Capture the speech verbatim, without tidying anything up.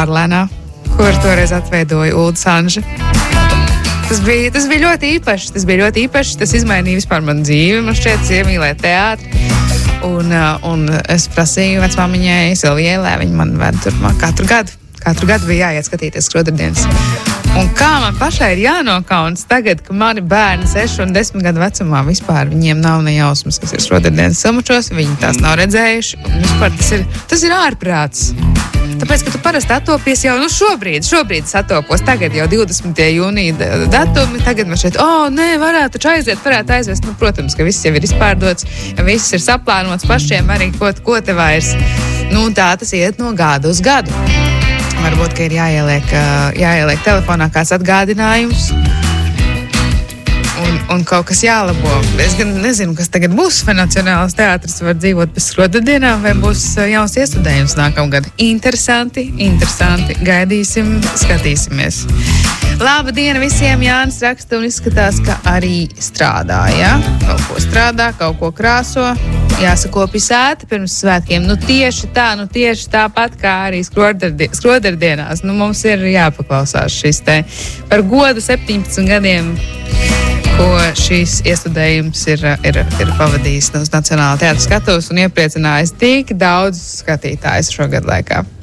Vārlēnā, kur toreiz atveidoja Ulda Sanža. Tas bija, tas bija ļoti īpašs, tas bija ļoti īpašs, tas izmainīja vispār manu dzīvi, man šķiet, es iemīlēju teātri. Un, un es prasīju vecmāmiņai Silvijai, lai viņa man ved turpmāk katru gadu. Katru gadu bija jāiet skatīties skrodardienas. Un kā man pašai ir jānokaunas tagad, ka mani bērni sešu un desmit gadu vecumā vispār viņiem nav ne jausmas, kas ir skrodardienas Silmačos, viņi tās nav redzējuši. Un vispār tas ir, tas ir ārprāts. Tāpēc, ka tu parasti attopies jau, nu šobrīd, šobrīd satopos, tagad jau divdesmitajā jūnija datumi, tagad man šeit, o, oh, nē, varētu taču aiziet, varētu aizvest, nu, protams, ka viss jau ir izpārdots, viss ir saplānots pašiem arī, ko, ko te vairs, nu, tā tas iet no gada uz gadu. Varbūt, ka ir jāieliek, jāieliek telefonā kāds atgādinājums. Un, un kaut kas jālabo. Es gan nezinu, kas tagad būs, vai Nacionālais teātris var dzīvot bez skrodardienām, vai būs jauns iestudējums nākamgad. Interesanti, interesanti. Gaidīsim, skatīsimies. Laba diena visiem, Jānis raksta un izskatās, ka arī strādā, ja? Kaut ko strādā, kaut ko krāso. Jāsakopja sēta pirms svētkiem. Nu tieši tā, nu tieši tāpat kā arī skrodardienās. Nu mums ir jāpaklausās šis te par godu septiņpadsmit gadiem, ko šīs iestudējums ir, ir, ir pavadījis uz Nacionālā teātra skatuves un iepriecinājis tik daudz skatītājus šogad laikā.